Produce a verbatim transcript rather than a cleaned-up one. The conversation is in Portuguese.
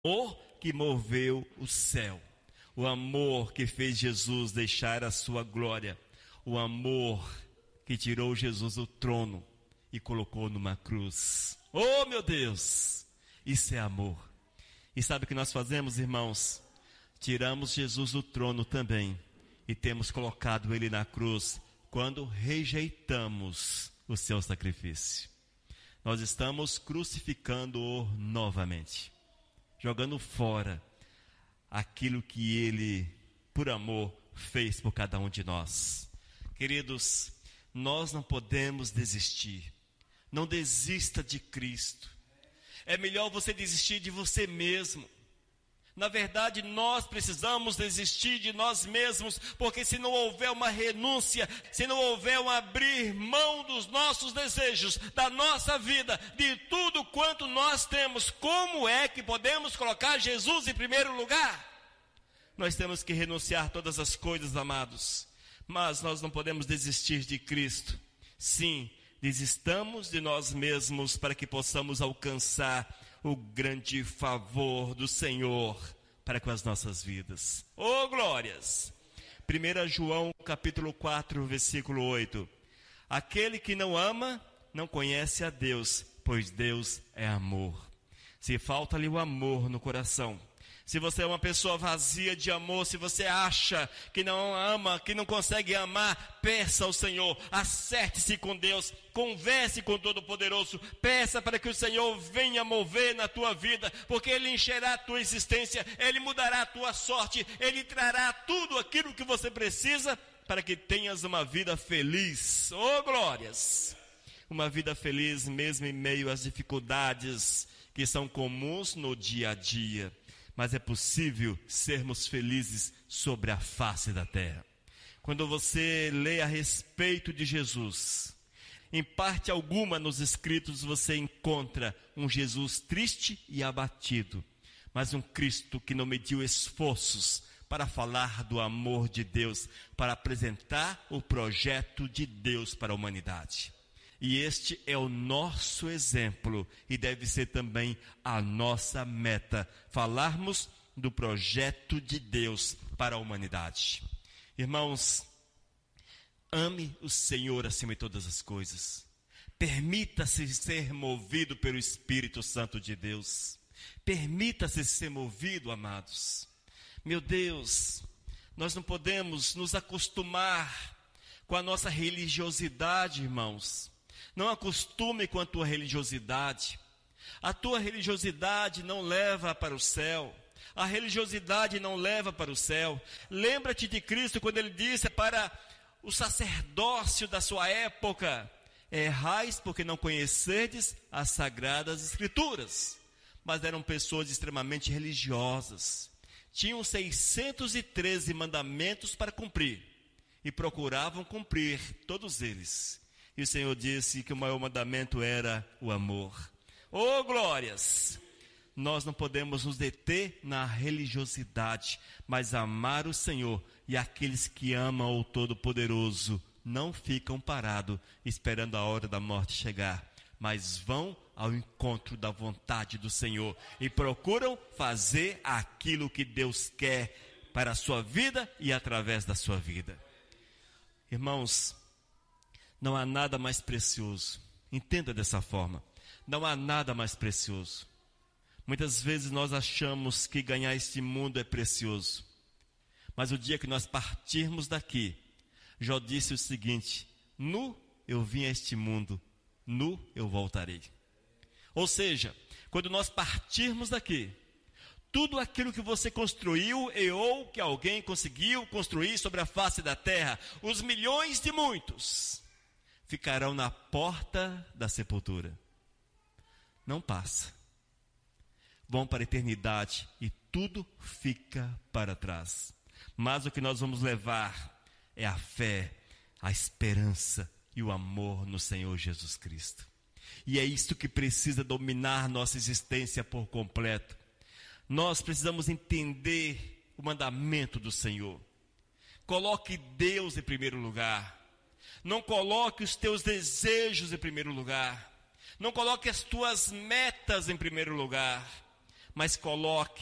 amor que moveu o céu, o amor que fez Jesus deixar a sua glória, o amor que tirou Jesus do trono e colocou numa cruz. Oh, meu Deus, isso é amor. E sabe o que nós fazemos, irmãos? Tiramos Jesus do trono também e temos colocado ele na cruz quando rejeitamos o seu sacrifício. Nós estamos crucificando-o novamente, jogando fora aquilo que ele, por amor, fez por cada um de nós. Queridos, nós não podemos desistir. Não desista de Cristo. É melhor você desistir de você mesmo. Na verdade, nós precisamos desistir de nós mesmos, porque se não houver uma renúncia, se não houver um abrir mão dos nossos desejos, da nossa vida, de tudo quanto nós temos, como é que podemos colocar Jesus em primeiro lugar? Nós temos que renunciar a todas as coisas, amados, mas nós não podemos desistir de Cristo. Sim, desistamos de nós mesmos para que possamos alcançar o grande favor do Senhor para com as nossas vidas. Oh, glórias! primeiro João capítulo quatro, versículo oito. Aquele que não ama, não conhece a Deus, pois Deus é amor. Se falta-lhe o amor no coração, se você é uma pessoa vazia de amor, se você acha que não ama, que não consegue amar, peça ao Senhor, acerte-se com Deus, converse com o Todo-Poderoso, peça para que o Senhor venha mover na tua vida, porque Ele encherá a tua existência, Ele mudará a tua sorte, Ele trará tudo aquilo que você precisa para que tenhas uma vida feliz. Oh, glórias! Uma vida feliz mesmo em meio às dificuldades que são comuns no dia a dia. Mas é possível sermos felizes sobre a face da terra. Quando você lê a respeito de Jesus, em parte alguma nos escritos você encontra um Jesus triste e abatido, mas um Cristo que não mediu esforços para falar do amor de Deus, para apresentar o projeto de Deus para a humanidade. E este é o nosso exemplo e deve ser também a nossa meta, falarmos do projeto de Deus para a humanidade. Irmãos, ame o Senhor acima de todas as coisas. Permita-se ser movido pelo Espírito Santo de Deus. Permita-se ser movido, amados. Meu Deus, nós não podemos nos acostumar com a nossa religiosidade, irmãos. Não acostume com a tua religiosidade. A tua religiosidade não leva para o céu. A religiosidade não leva para o céu. Lembra-te de Cristo quando Ele disse para o sacerdócio da sua época: errais porque não conhecerdes as sagradas escrituras. Mas eram pessoas extremamente religiosas. Tinham seiscentos e treze mandamentos para cumprir. E procuravam cumprir todos eles. E o Senhor disse que o maior mandamento era o amor. Oh, glórias! Nós não podemos nos deter na religiosidade, mas amar o Senhor. E aqueles que amam o Todo-Poderoso não ficam parados esperando a hora da morte chegar, mas vão ao encontro da vontade do Senhor e procuram fazer aquilo que Deus quer para a sua vida e através da sua vida. Irmãos, não há nada mais precioso. Entenda dessa forma. Não há nada mais precioso. Muitas vezes nós achamos que ganhar este mundo é precioso. Mas o dia que nós partirmos daqui, Jó disse o seguinte: nu eu vim a este mundo, nu eu voltarei. Ou seja, quando nós partirmos daqui, tudo aquilo que você construiu e ou que alguém conseguiu construir sobre a face da terra, os milhões de muitos, ficarão na porta da sepultura. Não passa. Vão para a eternidade e tudo fica para trás. Mas o que nós vamos levar é a fé, a esperança e o amor no Senhor Jesus Cristo. E é isto que precisa dominar nossa existência por completo. Nós precisamos entender o mandamento do Senhor. Coloque Deus em primeiro lugar. Não coloque os teus desejos em primeiro lugar. Não coloque as tuas metas em primeiro lugar. mas coloque